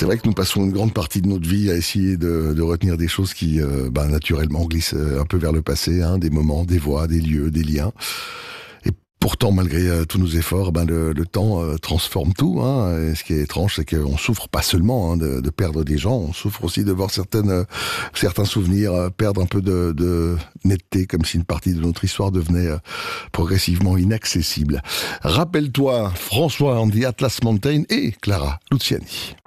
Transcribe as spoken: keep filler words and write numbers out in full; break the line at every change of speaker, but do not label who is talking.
C'est vrai que nous passons une grande partie de notre vie à essayer de, de retenir des choses qui, euh, bah, naturellement, glissent un peu vers le passé, hein, des moments, des voix, des lieux, des liens. Et pourtant, malgré euh, tous nos efforts, ben, le, le temps euh, transforme tout. Hein. Et ce qui est étrange, c'est qu'on souffre pas seulement hein, de, de perdre des gens, on souffre aussi de voir certaines, euh, certains souvenirs euh, perdre un peu de, de netteté, comme si une partie de notre histoire devenait euh, progressivement inaccessible. Rappelle-toi François Andy, Atlas Mountain et Clara Luciani.